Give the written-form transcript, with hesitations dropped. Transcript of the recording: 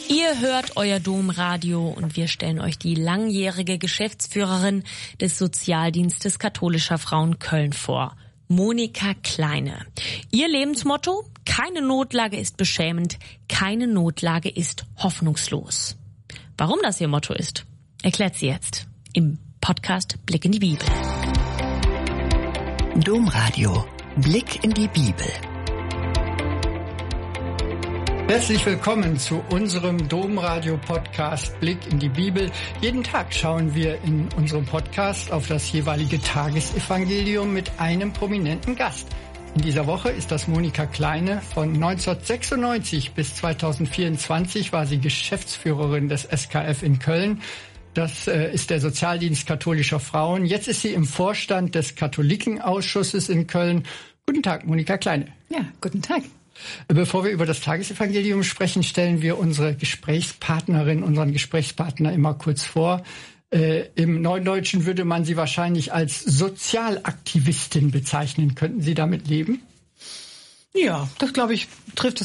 Ihr hört euer Domradio und wir stellen euch die langjährige Geschäftsführerin des Sozialdienstes katholischer Frauen Köln vor, Monika Kleine. Ihr Lebensmotto: keine Notlage ist beschämend, keine Notlage ist hoffnungslos. Warum das ihr Motto ist, erklärt sie jetzt im Podcast Blick in die Bibel. Domradio, Blick in die Bibel. Herzlich willkommen zu unserem Domradio-Podcast Blick in die Bibel. Jeden Tag schauen wir in unserem Podcast auf das jeweilige Tagesevangelium mit einem prominenten Gast. In dieser Woche ist das Monika Kleine. Von 1996 bis 2024 war sie Geschäftsführerin des SKF in Köln. Das ist der Sozialdienst katholischer Frauen. Jetzt ist sie im Vorstand des Katholikenausschusses in Köln. Guten Tag, Monika Kleine. Ja, guten Tag. Bevor wir über das Tagesevangelium sprechen, stellen wir unseren Gesprächspartner immer kurz vor. Im Neudeutschen würde man sie wahrscheinlich als Sozialaktivistin bezeichnen. Könnten Sie damit leben? Ja, das glaube ich trifft es